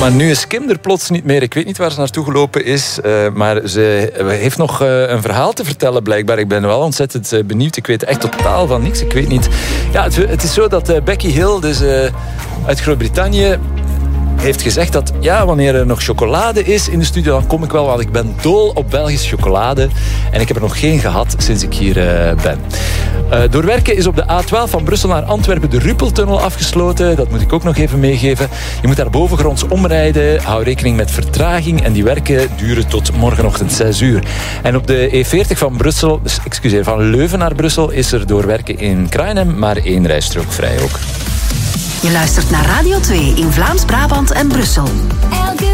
Maar nu is Kim er plots niet meer. Ik weet niet waar ze naartoe gelopen is. Maar ze heeft nog een verhaal te vertellen blijkbaar. Ik ben wel ontzettend benieuwd. Ik weet echt totaal van niks. Ik weet niet. Ja, het is zo dat Becky Hill, dus uit Groot-Brittannië, heeft gezegd dat ja, wanneer er nog chocolade is in de studio, dan kom ik wel, want ik ben dol op Belgische chocolade. En ik heb er nog geen gehad sinds ik hier ben. Door werken is op de A12 van Brussel naar Antwerpen de Ruppeltunnel afgesloten. Dat moet ik ook nog even meegeven. Je moet daar bovengronds omrijden. Hou rekening met vertraging. En die werken duren tot morgenochtend 6 uur. En op de E40 van Leuven naar Brussel is er door werken in Kruinem maar 1 rijstrook vrij ook. Je luistert naar Radio 2 in Vlaams-Brabant en Brussel.